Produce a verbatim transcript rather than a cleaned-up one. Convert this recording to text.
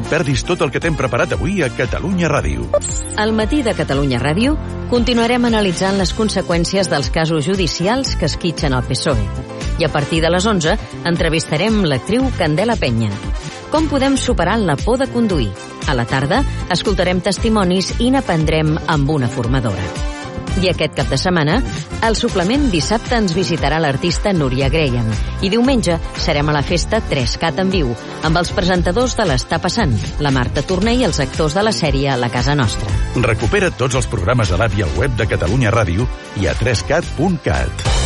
et perdis tot el que t'hem preparat avui a Catalunya Ràdio. Al matí de Catalunya Ràdio continuarem analitzant les conseqüències dels casos judicials que esquitxen el P S O E. I a partir de les onze entrevistarem l'actriu Candela Peña. Com podem superar la por de conduir? A la tarda escoltarem testimonis i n'aprendrem amb una formadora. I aquest cap de setmana, al suplement dissabte ens visitarà l'artista Núria Graham i diumenge serem a la festa tres cat en viu amb els presentadors de l'Està Passant, la Marta Torner i els actors de la sèrie La Casa Nostra. Recupera tots els programes a l'app i al web de Catalunya Ràdio i a tres cat punt cat.